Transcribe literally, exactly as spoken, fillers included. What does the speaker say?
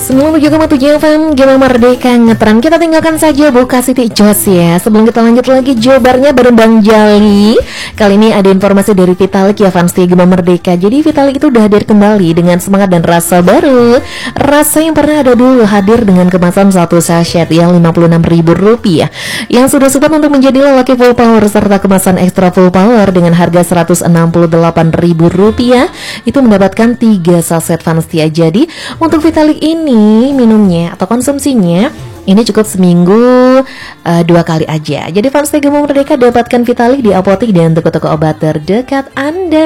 sembilan puluh tujuh koma tujuh F M Gema Merdeka ngetren. Kita tinggalkan saja Buka City Jos ya. Sebelum kita lanjut lagi jawabannya bareng Bang Jali. Kali ini ada informasi dari Vitalik ya fans di Gema Merdeka. Jadi Vitalik itu udah hadir kembali dengan semangat dan rasa baru. Rasa yang pernah ada dulu hadir dengan kemasan satu sachet yang lima puluh enam ribu rupiah, yang sudah support untuk menjadi lelaki full power, serta kemasan ekstra full power dengan harga seratus enam puluh delapan ribu rupiah. Itu mendapatkan tiga saset fans setia. Jadi untuk Vitalik ini minumnya atau konsumsinya ini cukup seminggu uh, dua kali aja. Jadi fans Gema Merdeka dapatkan Vitalik di apotek dan toko-toko obat terdekat Anda.